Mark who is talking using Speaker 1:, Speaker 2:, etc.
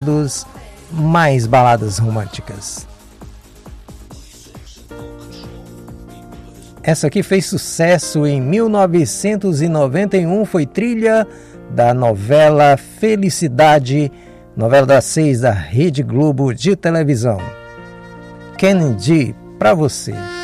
Speaker 1: dos mais baladas românticas. Essa aqui fez sucesso em 1991, foi trilha da novela Felicidade, novela das 6 da Rede Globo de televisão. Kenny G, pra você.